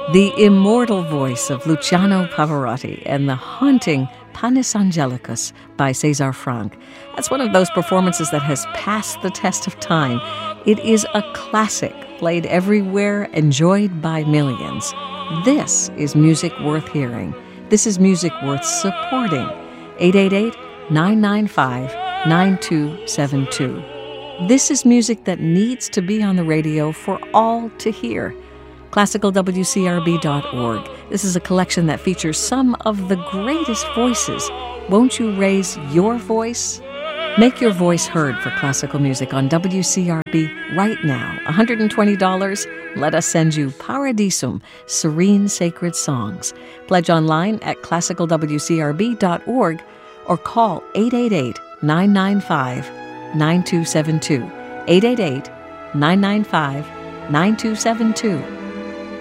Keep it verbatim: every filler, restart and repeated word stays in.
The immortal voice of Luciano Pavarotti and the haunting Panis Angelicus by César Franck. That's one of those performances that has passed the test of time. It is a classic, played everywhere, enjoyed by millions. This is music worth hearing. This is music worth supporting. eight eight eight, nine nine five, nine two seven two. This is music that needs to be on the radio for all to hear. classical w c r b dot org. This is a collection that features some of the greatest voices. Won't you raise your voice? Make your voice heard for classical music on W C R B right now. one hundred twenty dollars. Let us send you Paradisum, Serene Sacred Songs. Pledge online at classical w c r b dot org or call eight eight eight, nine nine five, nine two seven two. eight eight eight, nine nine five, nine two seven two.